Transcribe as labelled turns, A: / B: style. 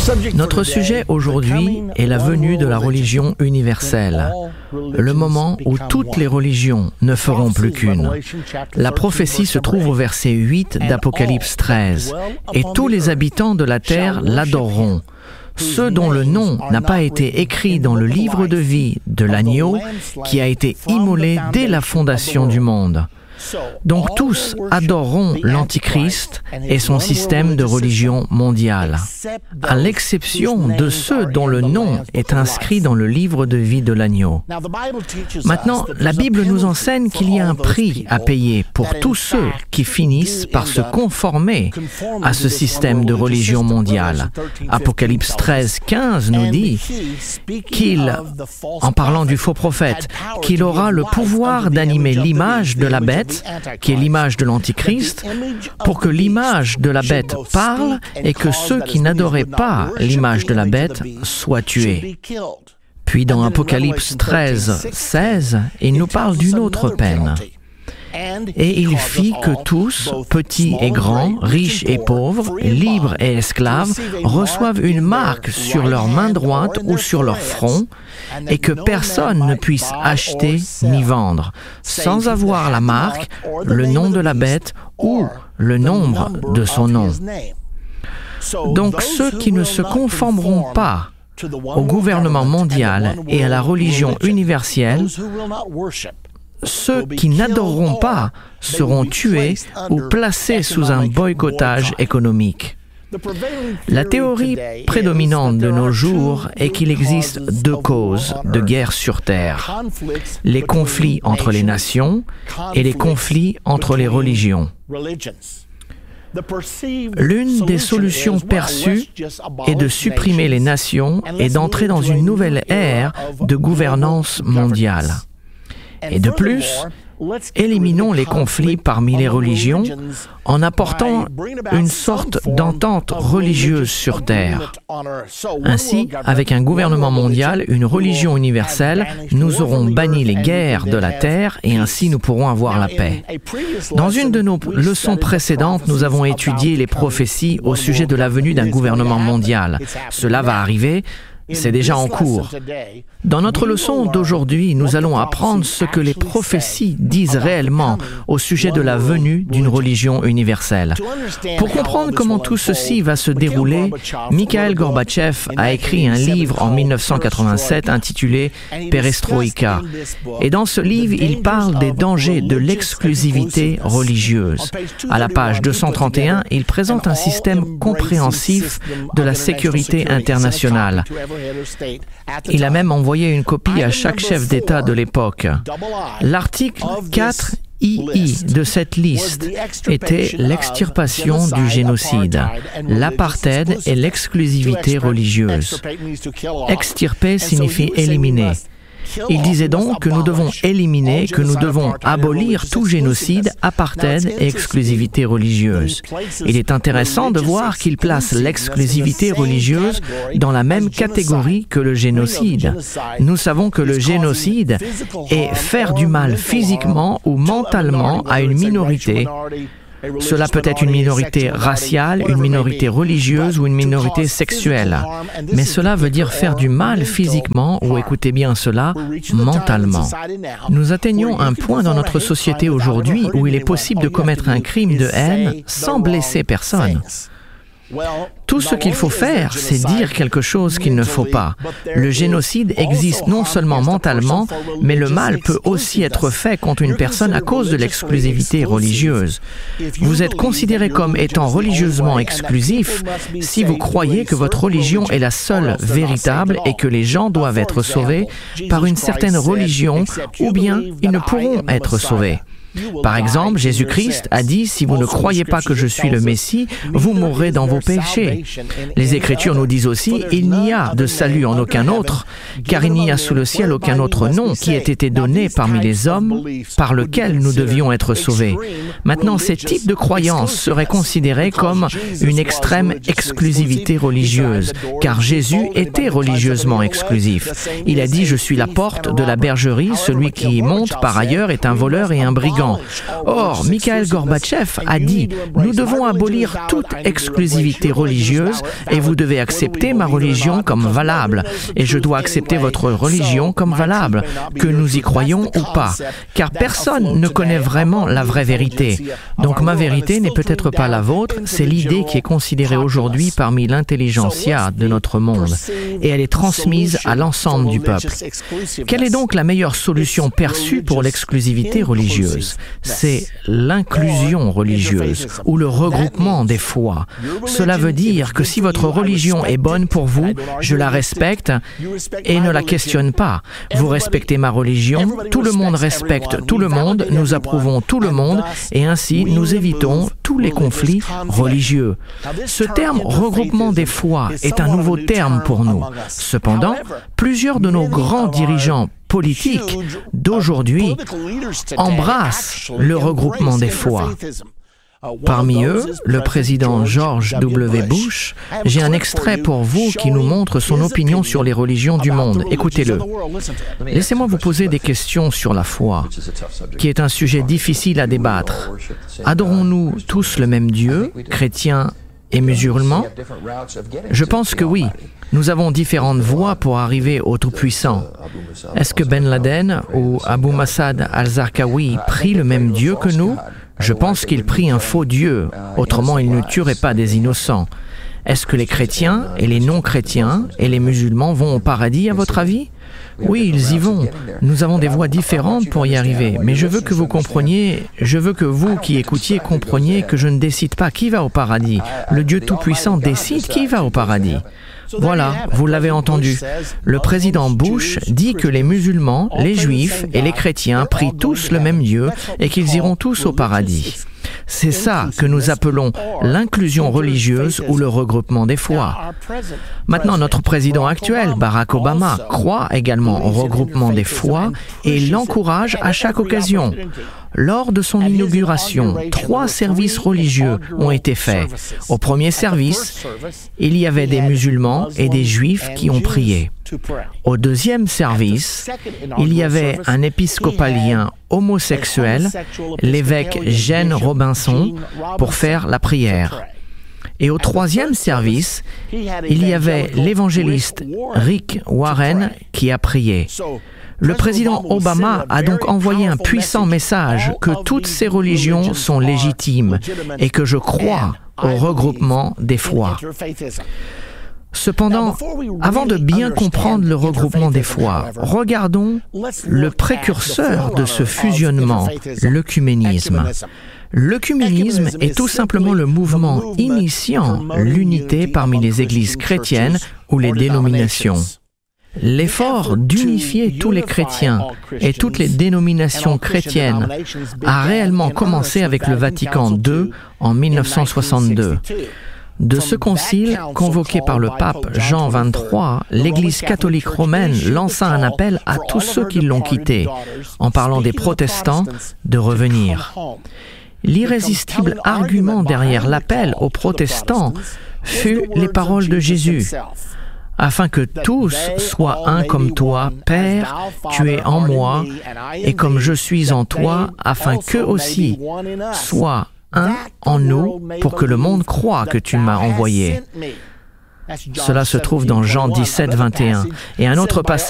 A: Notre sujet aujourd'hui est la venue de la religion universelle, le moment où toutes les religions ne feront plus qu'une. La prophétie se trouve au verset 8 d'Apocalypse 13. « Et tous les habitants de la terre l'adoreront. Ceux dont le nom n'a pas été écrit dans le livre de vie de l'agneau qui a été immolé dès la fondation du monde. » Donc tous adoreront l'Antichrist et son système de religion mondiale, à l'exception de ceux dont le nom est inscrit dans le livre de vie de l'agneau. Maintenant, la Bible nous enseigne qu'il y a un prix à payer pour tous ceux qui finissent par se conformer à ce système de religion mondiale. Apocalypse 13, 15 nous dit qu'il, en parlant du faux prophète, qu'il aura le pouvoir d'animer l'image de la bête, qui est l'image de l'Antichrist, pour que l'image de la bête parle et que ceux qui n'adoraient pas l'image de la bête soient tués. Puis dans Apocalypse 13, 16, il nous parle d'une autre peine. Et il fit que tous, petits et grands, riches et pauvres, libres et esclaves, reçoivent une marque sur leur main droite ou sur leur front, et que personne ne puisse acheter ni vendre, sans avoir la marque, le nom de la bête ou le nombre de son nom. Donc ceux qui ne se conformeront pas au gouvernement mondial et à la religion universelle, ceux qui n'adoreront pas seront tués ou placés sous un boycottage économique. La théorie prédominante de nos jours est qu'il existe deux causes de guerre sur Terre, les conflits entre les nations et les conflits entre les religions. L'une des solutions perçues est de supprimer les nations et d'entrer dans une nouvelle ère de gouvernance mondiale. Et de plus, éliminons les conflits parmi les religions en apportant une sorte d'entente religieuse sur Terre. Ainsi, avec un gouvernement mondial, une religion universelle, nous aurons banni les guerres de la Terre et ainsi nous pourrons avoir la paix. Dans une de nos leçons précédentes, nous avons étudié les prophéties au sujet de la venue d'un gouvernement mondial. Cela va arriver. C'est déjà en cours. Dans notre leçon d'aujourd'hui, nous allons apprendre ce que les prophéties disent réellement au sujet de la venue d'une religion universelle. Pour comprendre comment tout ceci va se dérouler, Mikhail Gorbatchev a écrit un livre en 1987 intitulé « Perestroïka ». Et dans ce livre, il parle des dangers de l'exclusivité religieuse. À la page 231, il présente un système compréhensif de la sécurité internationale. Il a même envoyé une copie à chaque chef d'État de l'époque. L'article 4II de cette liste était l'extirpation du génocide, l'apartheid et l'exclusivité religieuse. Extirper signifie éliminer. Il disait donc que nous devons éliminer, que nous devons abolir tout génocide, apartheid et exclusivité religieuse. Il est intéressant de voir qu'il place l'exclusivité religieuse dans la même catégorie que le génocide. Nous savons que le génocide est faire du mal physiquement ou mentalement à une minorité. Cela peut être une minorité raciale, une minorité religieuse ou une minorité sexuelle. Mais cela veut dire faire du mal physiquement ou, écoutez bien cela, mentalement. Nous atteignons un point dans notre société aujourd'hui où il est possible de commettre un crime de haine sans blesser personne. Tout ce qu'il faut faire, c'est dire quelque chose qu'il ne faut pas. Le génocide existe non seulement mentalement, mais le mal peut aussi être fait contre une personne à cause de l'exclusivité religieuse. Vous êtes considéré comme étant religieusement exclusif si vous croyez que votre religion est la seule véritable et que les gens doivent être sauvés par une certaine religion ou bien ils ne pourront être sauvés. Par exemple, Jésus-Christ a dit « Si vous ne croyez pas que je suis le Messie, vous mourrez dans vos péchés ». Les Écritures nous disent aussi « Il n'y a de salut en aucun autre, car il n'y a sous le ciel aucun autre nom qui ait été donné parmi les hommes par lequel nous devions être sauvés ». Maintenant, ces types de croyances seraient considérés comme une extrême exclusivité religieuse, car Jésus était religieusement exclusif. Il a dit « Je suis la porte de la bergerie, celui qui y monte par ailleurs est un voleur et un brigand ». dirigeants. Or, Mikhail Gorbatchev a dit « Nous devons abolir toute exclusivité religieuse et vous devez accepter ma religion comme valable. Et je dois accepter votre religion comme valable, que nous y croyons ou pas. Car personne ne connaît vraiment la vraie vérité. Donc ma vérité n'est peut-être pas la vôtre, c'est l'idée qui est considérée aujourd'hui parmi l'intelligentsia de notre monde. Et elle est transmise à l'ensemble du peuple. Quelle est donc la meilleure solution perçue pour l'exclusivité religieuse? C'est l'inclusion religieuse ou le regroupement des foi. Cela veut dire que si votre religion est bonne pour vous, je la respecte et ne la questionne pas. Vous respectez ma religion, tout le monde respecte tout le monde, nous approuvons tout le monde et ainsi nous évitons tous les conflits religieux. Ce terme « regroupement des foi » est un nouveau terme pour nous. Cependant, plusieurs de nos grands dirigeants politiques d'aujourd'hui embrassent le regroupement des foi. Parmi eux, le président George W. Bush, j'ai un extrait pour vous qui nous montre son opinion sur les religions du monde. Écoutez-le. Laissez-moi vous poser des questions sur la foi, qui est un sujet difficile à débattre. Adorons-nous tous le même Dieu, chrétiens et musulmans? Je pense que oui. Nous avons différentes voies pour arriver au Tout-Puissant. Est-ce que Ben Laden ou Abu Massad al-Zarqawi prient le même Dieu que nous? Je pense qu'ils prient un faux Dieu, autrement ils ne tueraient pas des innocents. Est-ce que les chrétiens et les non-chrétiens et les musulmans vont au paradis, à votre avis? Oui, ils y vont. Nous avons des voies différentes pour y arriver, mais je veux que vous compreniez, je veux que vous qui écoutiez compreniez que je ne décide pas qui va au paradis. Le Dieu Tout-Puissant décide qui va au paradis. Voilà, vous l'avez entendu. Le président Bush dit que les musulmans, les juifs et les chrétiens prient tous le même Dieu et qu'ils iront tous au paradis. C'est ça que nous appelons l'inclusion religieuse ou le regroupement des foi. Maintenant, notre président actuel, Barack Obama, croit également au regroupement des foi et l'encourage à chaque occasion. Lors de son inauguration, 3 services religieux ont été faits. Au premier service, il y avait des musulmans et des juifs qui ont prié. Au deuxième service, il y avait un épiscopalien homosexuel, l'évêque Gene Robinson, pour faire la prière. Et au troisième service, il y avait l'évangéliste Rick Warren qui a prié. Le président Obama a donc envoyé un puissant message que toutes ces religions sont légitimes et que je crois au regroupement des foi. Cependant, avant de bien comprendre le regroupement des foi, regardons le précurseur de ce fusionnement, l'œcuménisme. L'œcuménisme est tout simplement le mouvement initiant l'unité parmi les églises chrétiennes ou les dénominations. L'effort d'unifier tous les chrétiens et toutes les dénominations chrétiennes a réellement commencé avec le Vatican II en 1962. De ce concile, convoqué par le pape Jean XXIII, l'Église catholique romaine lança un appel à tous ceux qui l'ont quitté, en parlant des protestants, de revenir. L'irrésistible argument derrière l'appel aux protestants fut les paroles de Jésus. Afin que tous soient un comme toi, Père, tu es en moi, et comme je suis en toi, afin qu'eux aussi soient un en nous, pour que le monde croie que tu m'as envoyé. Cela se trouve dans Jean 17, 21. Et un autre passage